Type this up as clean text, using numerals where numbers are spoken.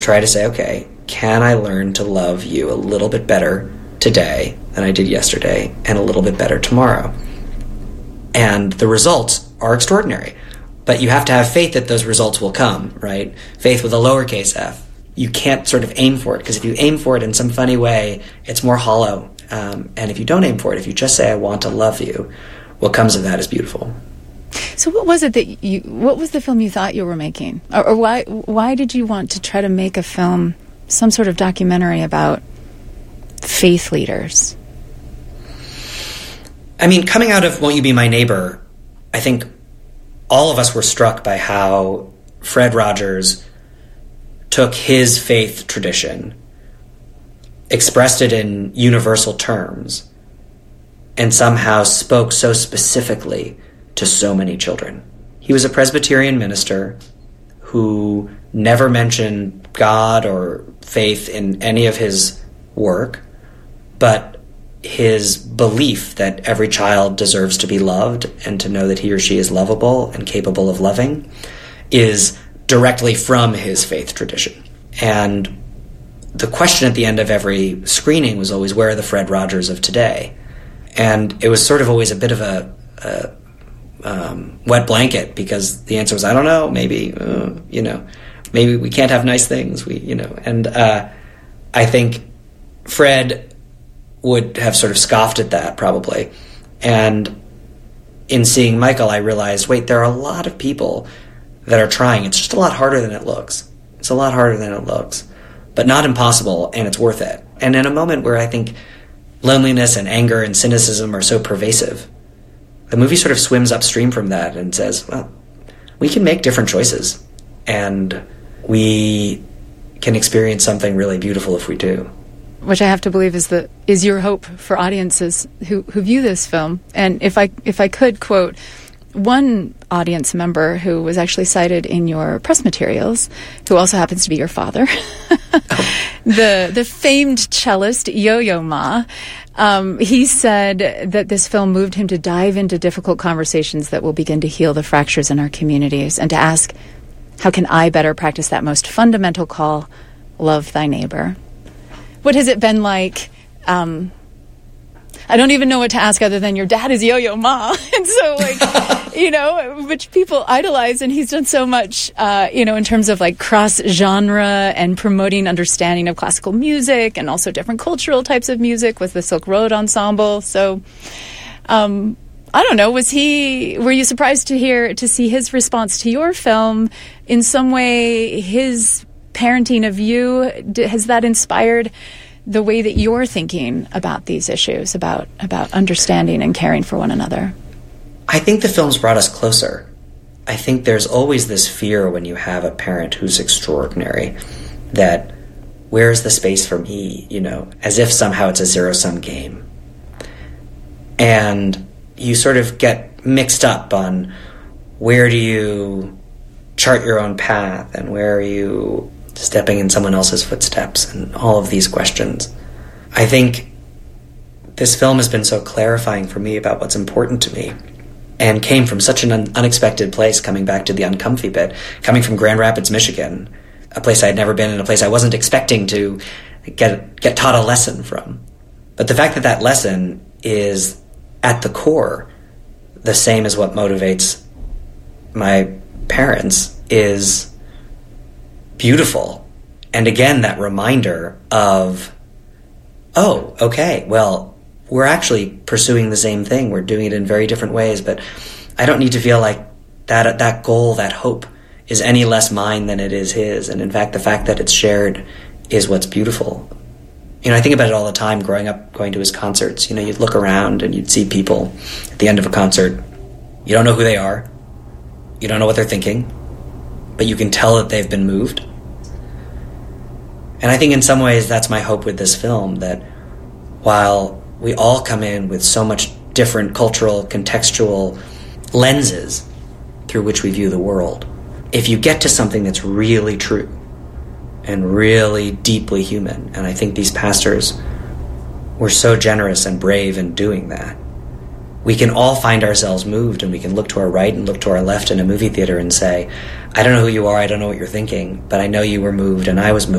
try to say, okay, can I learn to love you a little bit better today than I did yesterday, and a little bit better tomorrow? And the results are extraordinary. But you have to have faith that those results will come, right? Faith with a lowercase f. You can't sort of aim for it, because if you aim for it in some funny way, it's more hollow. And if you don't aim for it, if you just say, I want to love you, what comes of that is beautiful. So what was it that what was the film you thought you were making? Or why did you want to try to make a film, some sort of documentary about faith leaders? I mean, coming out of Won't You Be My Neighbor, I think all of us were struck by how Fred Rogers took his faith tradition, expressed it in universal terms, and somehow spoke so specifically to so many children. He was a Presbyterian minister who never mentioned God or faith in any of his work, but his belief that every child deserves to be loved and to know that he or she is lovable and capable of loving is directly from his faith tradition. And the question at the end of every screening was always, where are the Fred Rogers of today? And it was sort of always a bit of a wet blanket, because the answer was, I don't know, maybe, maybe we can't have nice things, and I think Fred would have sort of scoffed at that, probably. And in seeing Michael, I realized, wait, there are a lot of people that are trying. It's just a lot harder than it looks. It's a lot harder than it looks, but not impossible, and it's worth it. And in a moment where I think loneliness and anger and cynicism are so pervasive, the movie sort of swims upstream from that and says, well, we can make different choices, and we can experience something really beautiful if we do. Which I have to believe is your hope for audiences who view this film. And if I could quote one audience member who was actually cited in your press materials, who also happens to be your father, the famed cellist Yo-Yo Ma, he said that this film moved him to dive into difficult conversations that will begin to heal the fractures in our communities, and to ask, how can I better practice that most fundamental call, love thy neighbor? What has it been like? I don't even know what to ask other than your dad is Yo-Yo Ma. And so, which people idolize, and he's done so much, in terms of like cross-genre and promoting understanding of classical music and also different cultural types of music with the Silk Road Ensemble. So, I don't know, were you surprised to see his response to your film? In some way, his parenting of you, has that inspired the way that you're thinking about these issues, about understanding and caring for one another? I think the film's brought us closer. I think there's always this fear when you have a parent who's extraordinary, that where's the space for me, as if somehow it's a zero-sum game. And you sort of get mixed up on where do you chart your own path, and where are you stepping in someone else's footsteps, and all of these questions. I think this film has been so clarifying for me about what's important to me, and came from such an unexpected place, coming back to the uncomfy bit, coming from Grand Rapids, Michigan, a place I had never been, and a place I wasn't expecting to get taught a lesson from. But the fact that that lesson is at the core the same as what motivates my parents is beautiful. And again, that reminder of, oh, okay, well, we're actually pursuing the same thing. We're doing it in very different ways, but I don't need to feel like that goal, that hope, is any less mine than it is his. And in fact, the fact that it's shared is what's beautiful. I think about it all the time growing up, going to his concerts. You'd look around and you'd see people at the end of a concert. You don't know who they are. You don't know what they're thinking, but you can tell that they've been moved. And I think in some ways that's my hope with this film, that while we all come in with so much different cultural, contextual lenses through which we view the world, if you get to something that's really true and really deeply human, and I think these pastors were so generous and brave in doing that, we can all find ourselves moved, and we can look to our right and look to our left in a movie theater and say, I don't know who you are, I don't know what you're thinking, but I know you were moved and I was moved.